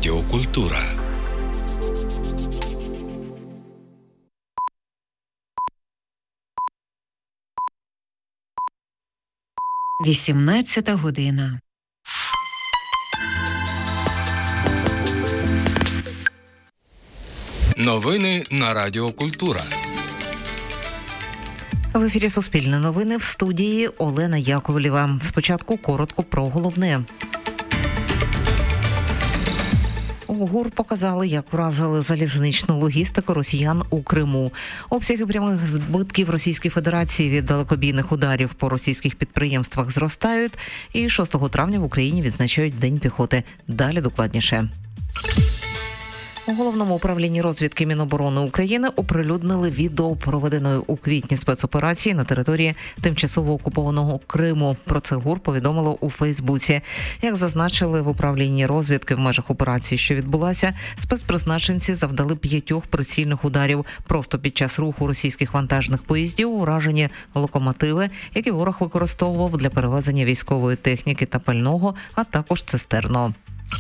Радіо Культура. Вісімнадцята година. Новини на Радіо Культура. В ефірі Суспільне новини, в студії Олена Яковлєва. Спочатку коротко про головне. У ГУР показали, як вразили залізничну логістику росіян у Криму. Обсяги прямих збитків Російської Федерації від далекобійних ударів по російських підприємствах зростають. І 6 травня в Україні відзначають День піхоти. Далі докладніше. У Головному управлінні розвідки Міноборони України оприлюднили відео проведеної у квітні спецоперації на території тимчасово окупованого Криму. Про це ГУР повідомило у Фейсбуці. Як зазначили в управлінні розвідки, в межах операції, що відбулася, спецпризначенці завдали 5 прицільних ударів просто під час руху російських вантажних поїздів, уражені локомотиви, які ворог використовував для перевезення військової техніки та пального, а також цистерну.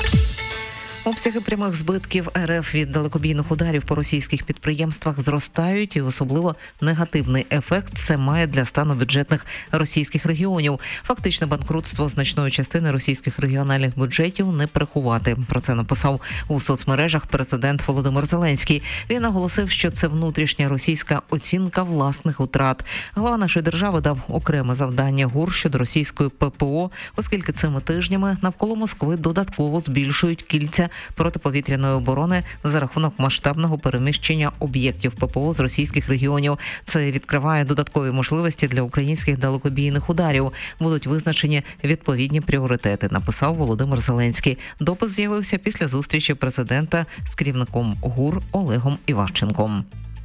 Обсяги прямих збитків РФ від далекобійних ударів по російських підприємствах зростають, і особливо негативний ефект це має для стану бюджетних російських регіонів. Фактичне банкрутство значної частини російських регіональних бюджетів не приховати. Про це написав у соцмережах президент Володимир Зеленський. Він наголосив, що це внутрішня російська оцінка власних втрат. Глава нашої держави дав окреме завдання ГУР щодо російської ППО, оскільки цими тижнями навколо Москви додатково збільшують кільця протиповітряної оборони за рахунок масштабного переміщення об'єктів ППО з російських регіонів. Це відкриває додаткові можливості для українських далекобійних ударів. Будуть визначені відповідні пріоритети, написав Володимир Зеленський. Допис з'явився після зустрічі президента з керівником ГУР Олегом Іващенком.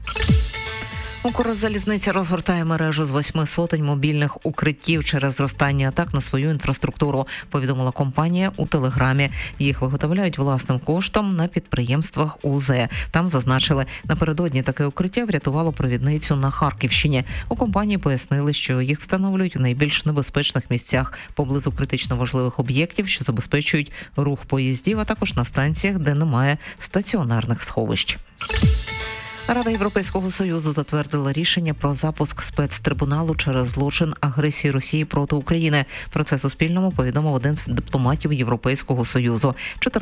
Укрзалізниця розгортає мережу з 800 мобільних укриттів через зростання атак на свою інфраструктуру, повідомила компанія у Телеграмі. Їх виготовляють власним коштом на підприємствах УЗ. Там зазначили, напередодні таке укриття врятувало провідницю на Харківщині. У компанії пояснили, що їх встановлюють у найбільш небезпечних місцях поблизу критично важливих об'єктів, що забезпечують рух поїздів, а також на станціях, де немає стаціонарних сховищ. Рада Європейського Союзу затвердила рішення про запуск спецтрибуналу через злочин агресії Росії проти України. Про це Суспільному повідомив один з дипломатів Європейського Союзу.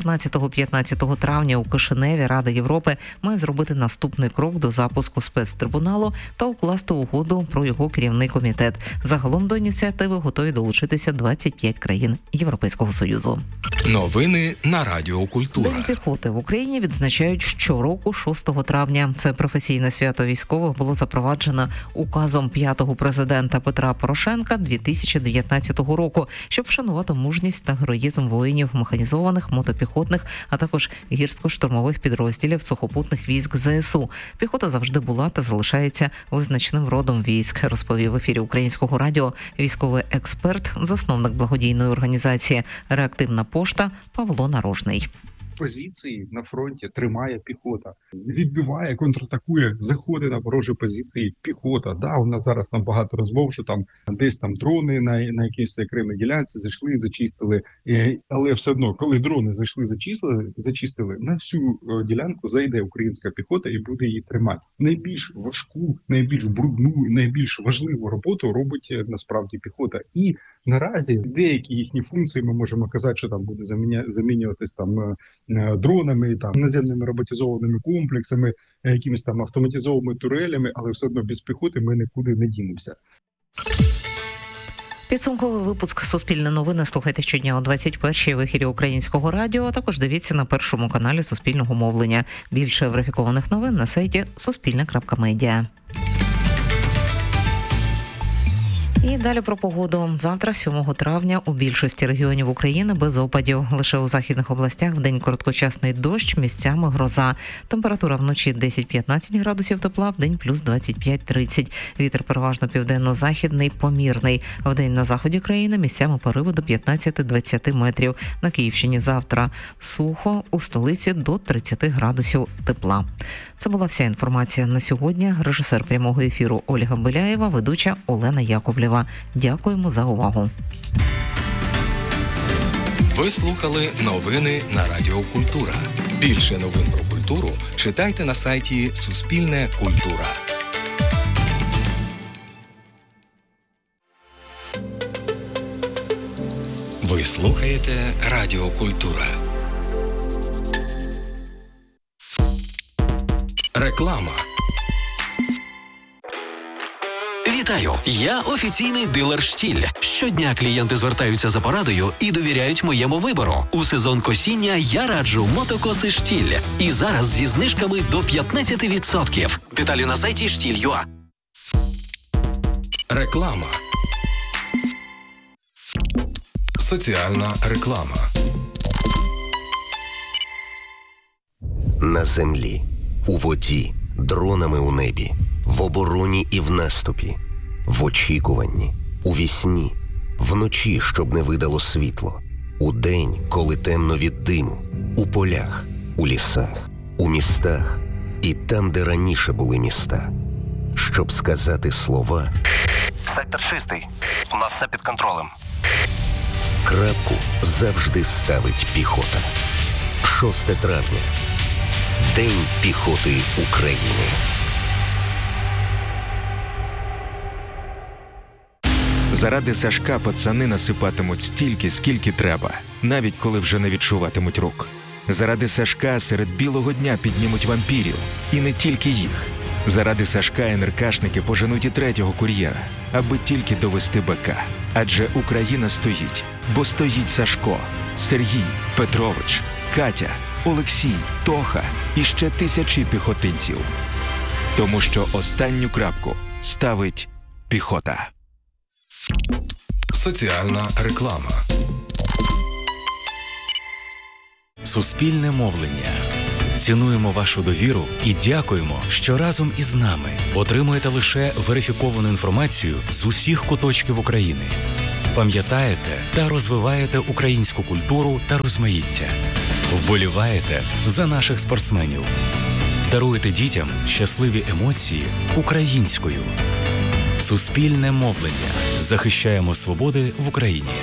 14-15 травня у Кишиневі Рада Європи має зробити наступний крок до запуску спецтрибуналу та укласти угоду про його керівний комітет. Загалом до ініціативи готові долучитися 25 країн Європейського Союзу. Новини на Радіо Культура. День піхоти в Україні відзначають щороку 6 травня. Це професійне свято військових було запроваджено указом 5-го президента Петра Порошенка 2019 року, щоб вшанувати мужність та героїзм воїнів механізованих, мотопіхотних, а також гірсько-штурмових підрозділів сухопутних військ ЗСУ. Піхота завжди була та залишається визначним родом військ, розповів в ефірі Українського радіо військовий експерт, засновник благодійної організації «Реактивна пошта» Павло Нарожний. Позиції на фронті тримає піхота, відбиває, контратакує, заходить на ворожі позиції піхота. Да, у нас зараз набагато розмов, що там десь там дрони на якійсь окремій ділянці зайшли, зачистили, але все одно, коли дрони зайшли, зачистили, на всю ділянку зайде українська піхота і буде її тримати. Найбільш важку, найбільш брудну, найбільш важливу роботу робить насправді піхота. І наразі деякі їхні функції ми можемо казати, що там буде замінюватись там дронами, там наземними роботизованими комплексами, якимись там автоматизованими турелями, але все одно без піхоти ми нікуди не дінемося. Підсумковий випуск «Суспільне новини» слухайте щодня о 21-й в ефірі Українського радіо, а також дивіться на першому каналі Суспільного мовлення. Більше верифікованих новин на сайті suspilne.media. І далі про погоду. Завтра, 7 травня, у більшості регіонів України без опадів. Лише у західних областях вдень короткочасний дощ, місцями гроза. Температура вночі 10-15 градусів тепла, вдень плюс 25-30. Вітер переважно південно-західний, помірний. Вдень на заході країни місцями пориви до 15-20 метрів. На Київщині завтра сухо, у столиці до 30 градусів тепла. Це була вся інформація на сьогодні. Режисер прямого ефіру Ольга Беляєва, ведуча Олена Яковлєва. Дякуємо за увагу. Ви слухали новини на Радіо Культура. Більше новин про культуру читайте на сайті Суспільне культура. Ви слухаєте Радіо Культура. Реклама. Вітаю! Я офіційний дилер «Штіль». Щодня клієнти звертаються за порадою і довіряють моєму вибору. У сезон косіння я раджу мотокоси «Штіль». І зараз зі знижками до 15%. Деталі на сайті «Штіль.ua». Реклама. Соціальна реклама. На землі, у воді, дронами у небі, в обороні і в наступі, в очікуванні, у вісні, вночі, щоб не видало світло, удень, коли темно від диму, у полях, у лісах, у містах і там, де раніше були міста. Щоб сказати слова «Сектор чистий. У нас все під контролем». крапку завжди ставить піхота. 6 травня. День піхоти України. Заради Сашка пацани насипатимуть стільки, скільки треба, навіть коли вже не відчуватимуть рук. Заради Сашка серед білого дня піднімуть вампірів. І не тільки їх. Заради Сашка НРКшники поженуть і 3-го кур'єра, аби тільки довести БК. Адже Україна стоїть, бо стоїть Сашко, Сергій, Петрович, Катя, Олексій, Тоха і ще тисячі піхотинців. Тому що останню крапку ставить піхота. Соціальна реклама. Суспільне мовлення. Цінуємо вашу довіру і дякуємо, що разом із нами отримуєте лише верифіковану інформацію з усіх куточків України. Пам'ятаєте та розвиваєте українську культуру та розмаїття. Вболіваєте за наших спортсменів. Даруєте дітям щасливі емоції українською. Суспільне мовлення. Захищаємо свободи в Україні.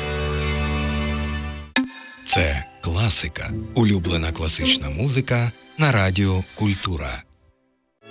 Це класика. Улюблена класична музика на Радіо Культура.